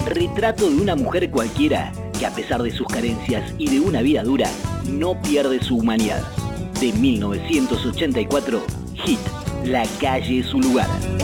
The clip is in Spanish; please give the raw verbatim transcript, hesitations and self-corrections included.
Retrato de una mujer cualquiera que a pesar de sus carencias y de una vida dura, no pierde su humanidad. De mil novecientos ochenta y cuatro, Hit, La calle es su lugar.